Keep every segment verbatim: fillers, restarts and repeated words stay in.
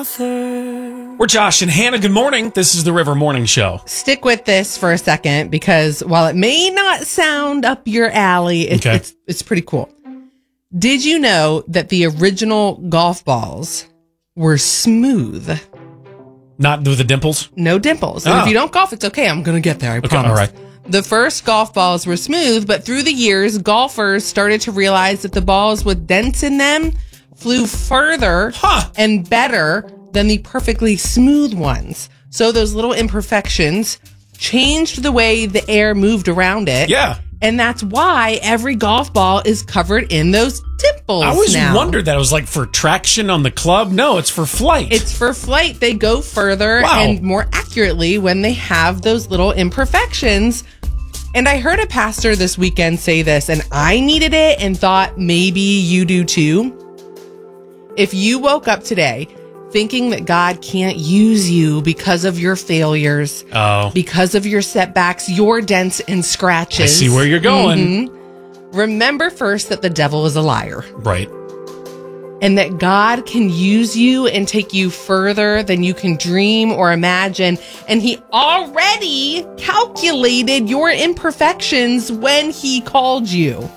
closer. We're Josh and Hannah. Good morning. This is the River Morning Show. Stick with this for a second because while it may not sound up your alley, it's, Okay. it's, it's pretty cool. Did you know that the original golf balls were smooth? Not with the dimples? No dimples. And Oh. if you don't golf, it's okay. I'm going to get there. I Okay, promise. all right. The first golf balls were smooth, but through the years, golfers started to realize that the balls with dents in them flew further Huh. and better than the perfectly smooth ones. So those little imperfections changed the way the air moved around it. Yeah. And that's why every golf ball is covered in those dimples I always now. wondered that it was like for traction on the club. No, it's for flight. It's for flight. They go further Wow. and more accurately when they have those little imperfections. And I heard a pastor this weekend say this, and I needed it and thought maybe you do too. If you woke up today thinking that God can't use you because of your failures, oh, because of your setbacks, your dents and scratches. I see where you're going. Mhm. Remember first that the devil is a liar. Right. And that God can use you and take you further than you can dream or imagine. And he already calculated your imperfections when he called you.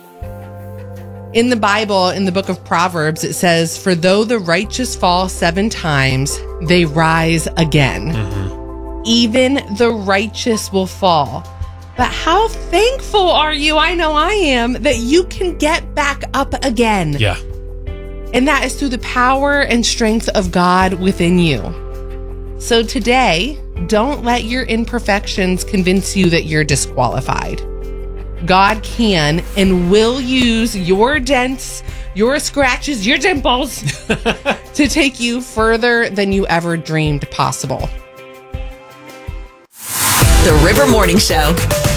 In the Bible, in the book of Proverbs, it says, "For though the righteous fall seven times, they rise again." Mm-hmm. Even the righteous will fall. But how thankful are you, I know I am, that you can get back up again. Yeah. And that is through the power and strength of God within you. So today, don't let your imperfections convince you that you're disqualified. God can and will use your dents, your scratches, your dimples to take you further than you ever dreamed possible. The River Morning Show.